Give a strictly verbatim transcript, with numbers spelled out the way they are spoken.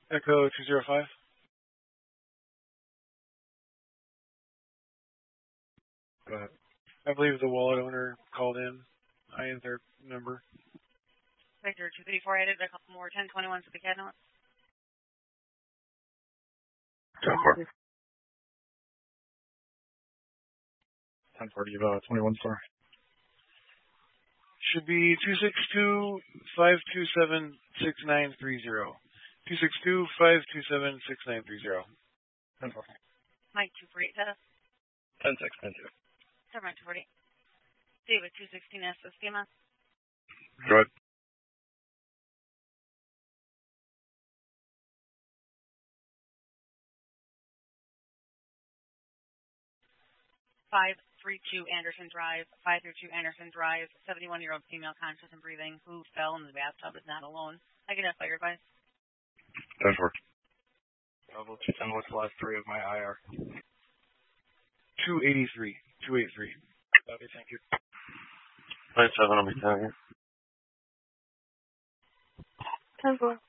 Echo two zero five. Go ahead. I believe the wallet owner called in. I am their number. Victor two three four added a couple more ten twenty-one to the cat note. ten four. ten forty, about twenty-one star. Should be two six two, five two seven, six nine three zero. two six two, five two seven, six nine three zero. ten four. Mike two four eight test. ten six, ten two. seven two four eight. David two sixteen S schema. Go ahead. five three two Anderson Drive, five three two Anderson Drive, seventy-one-year-old female conscious and breathing who fell in the bathtub is not alone. I can have fire advice. ten four. Bravo two ten, what's the last three of my I R? two eighty-three. two eighty-three. Okay, thank you. nine seven, I'll be down here. ten four.